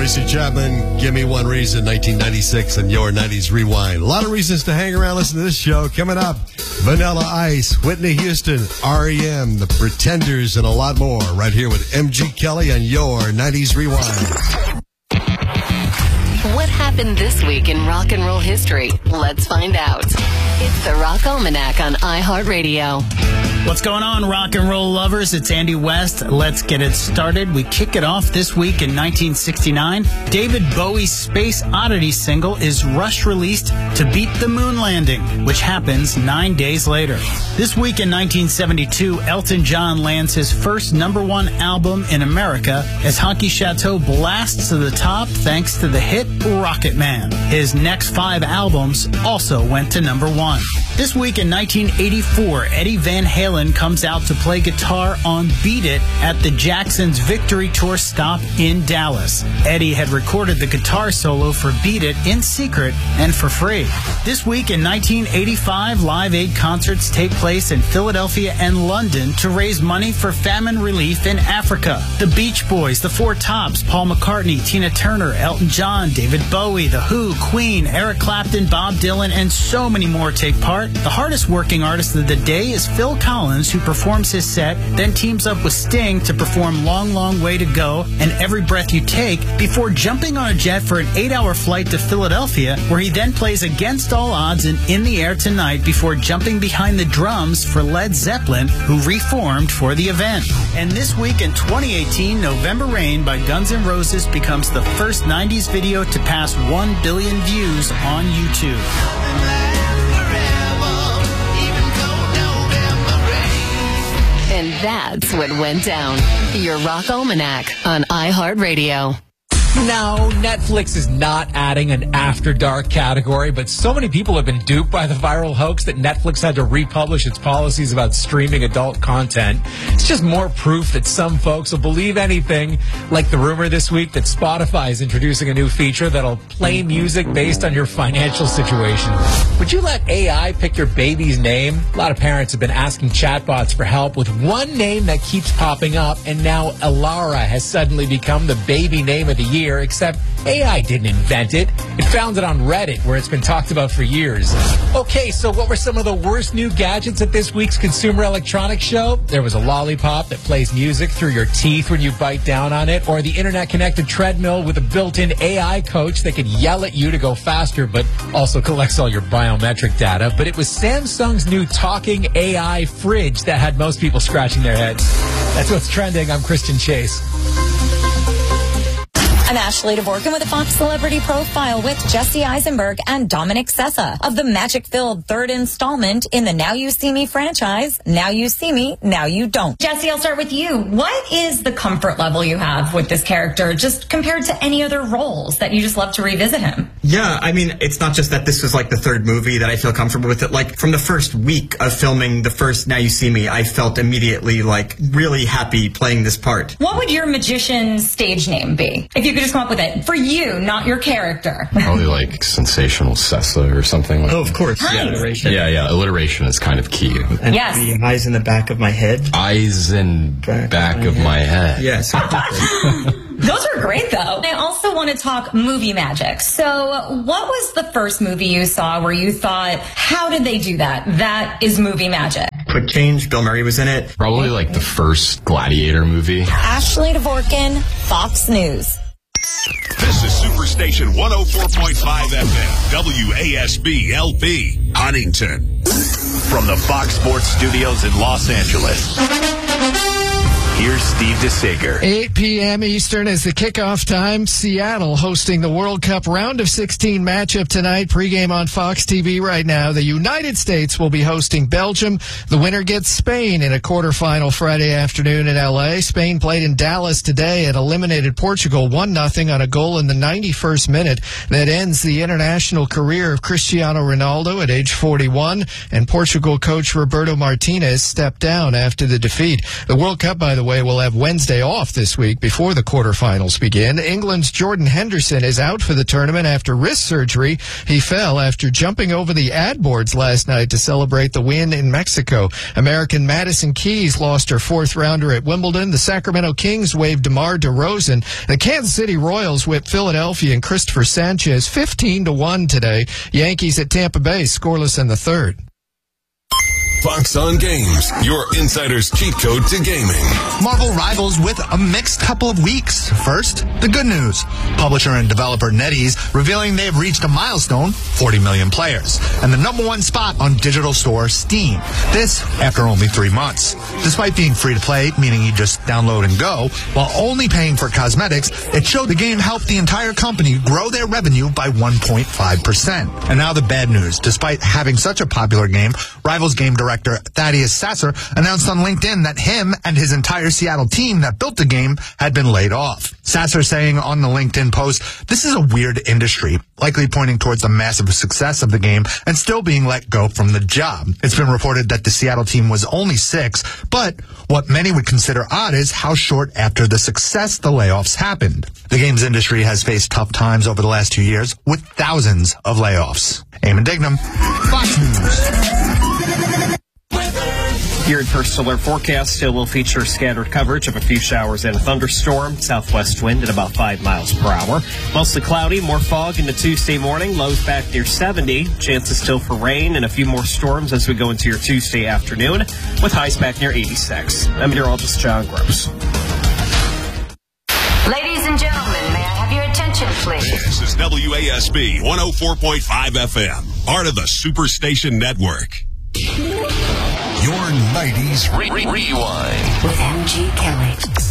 Tracy Chapman, Give Me One Reason, 1996, and your 90s Rewind. A lot of reasons to hang around, listen to this show. Coming up, Vanilla Ice, Whitney Houston, R.E.M., The Pretenders, and a lot more right here with MG Kelly on your 90s Rewind. What happened this week in rock and roll history? Let's find out. It's the Rock Almanac on iHeartRadio. What's going on, rock and roll lovers? It's Andy West. Let's get it started. We kick it off this week in 1969. David Bowie's Space Oddity single is Rush released to beat the moon landing, which happens 9 days later. This week in 1972, Elton John lands his first #1 album in America as Honky Chateau blasts to the top thanks to the hit Rocket Man. His next 5 albums also went to #1. This week in 1984, Eddie Van Halen comes out to play guitar on Beat It at the Jacksons Victory Tour stop in Dallas. Eddie had recorded the guitar solo for Beat It in secret and for free. This week in 1985, Live Aid concerts take place in Philadelphia and London to raise money for famine relief in Africa. The Beach Boys, the Four Tops, Paul McCartney, Tina Turner, Elton John, David Bowie, The Who, Queen, Eric Clapton, Bob Dylan, and so many more take part. The hardest working artist of the day is Phil Collins, who performs his set, then teams up with Sting to perform Long, Long Way to Go and Every Breath You Take before jumping on a jet for an 8-hour flight to Philadelphia, where he then plays Against All Odds and In the Air Tonight before jumping behind the drums for Led Zeppelin, who reformed for the event. And this week in 2018, November Rain by Guns N' Roses becomes the first 90s video to pass 1 billion views on YouTube. And that's what went down. Your Rock Almanac on iHeartRadio. Now, Netflix is not adding an After Dark category, but so many people have been duped by the viral hoax that Netflix had to republish its policies about streaming adult content. It's just more proof that some folks will believe anything, like the rumor this week that Spotify is introducing a new feature that'll play music based on your financial situation. Would you let AI pick your baby's name? A lot of parents have been asking chatbots for help with one name that keeps popping up, and now Alara has suddenly become the baby name of the year. Except AI didn't invent it. It found it on Reddit, where it's been talked about for years. Okay, so what were some of the worst new gadgets at this week's Consumer Electronics Show? There was a lollipop that plays music through your teeth when you bite down on it, or the internet-connected treadmill with a built-in AI coach that could yell at you to go faster, but also collects all your biometric data. But it was Samsung's new talking AI fridge that had most people scratching their heads. That's what's trending. I'm Christian Chase. I'm Ashley DeVorkin with a Fox Celebrity Profile with Jesse Eisenberg and Dominic Sessa of the magic-filled third installment in the Now You See Me franchise, Now You See Me, Now You Don't. Jesse, I'll start with you. What is the comfort level you have with this character, just compared to any other roles that you just love to revisit him? Yeah, I mean, it's not just that this was like the third movie that I feel comfortable with it. Like, from the first week of filming the first Now You See Me, I felt immediately, like, really happy playing this part. What would your magician's stage name be? If you could just come up with it. For you, not your character. Probably like Sensational Sessa or something like that. Oh, of course. Nice. Yeah, alliteration. Yeah, alliteration is kind of key. And Yes. the eyes in the back of my head. Eyes in back of my head. Yes. Those are great, though. I also want to talk movie magic. So what was the first movie you saw where you thought, how did they do that? That is movie magic. Quick Change, Bill Murray was in it. Probably like the first Gladiator movie. Ashley DeVorkin, Fox News. This is Superstation 104.5 FM, WASB LP, Huntington. From the Fox Sports Studios in Los Angeles. Here's Steve DeSager. 8 p.m. Eastern is the kickoff time. Seattle hosting the World Cup Round of 16 matchup tonight. Pregame on Fox TV right now. The United States will be hosting Belgium. The winner gets Spain in a quarterfinal Friday afternoon in L.A. Spain played in Dallas today and eliminated Portugal 1-0 on a goal in the 91st minute. That ends the international career of Cristiano Ronaldo at age 41. And Portugal coach Roberto Martinez stepped down after the defeat. The World Cup, by the way, way, will have Wednesday off this week before the quarterfinals begin. England's Jordan Henderson is out for the tournament after wrist surgery. He fell after jumping over the ad boards last night to celebrate the win in Mexico. American Madison Keys lost her fourth rounder at Wimbledon. The Sacramento Kings waived DeMar DeRozan. The Kansas City Royals whipped Philadelphia and Christopher Sanchez 15-1 today. Yankees at Tampa Bay scoreless in the third. Fox on Games, your insider's cheat code to gaming. Marvel Rivals with a mixed couple of weeks. First, the good news. Publisher and developer NetEase revealing they've reached a milestone, 40 million players, and the #1 spot on digital store Steam. This after only 3 months. Despite being free to play, meaning you just download and go, while only paying for cosmetics, it showed the game helped the entire company grow their revenue by 1.5%. And now the bad news. Despite having such a popular game, Rivals game director Thaddeus Sasser announced on LinkedIn that him and his entire Seattle team that built the game had been laid off. Sasser saying on the LinkedIn post, "This is a weird industry," likely pointing towards the massive success of the game and still being let go from the job. It's been reported that the Seattle team was only 6, but what many would consider odd is how short after the success the layoffs happened. The games industry has faced tough times over the last 2 years with thousands of layoffs. Eamon Dignam, Fox News. Your first alert forecast still will feature scattered coverage of a few showers and a thunderstorm. Southwest wind at about 5 miles per hour. Mostly cloudy, more fog into Tuesday morning. Lows back near 70. Chances still for rain and a few more storms as we go into your Tuesday afternoon, with highs back near 86. I'm meteorologist John Gross. Ladies and gentlemen, may I have your attention, please? This is WASB 104.5 FM, part of the Superstation Network. Your 90s Rewind. With MG Kelly.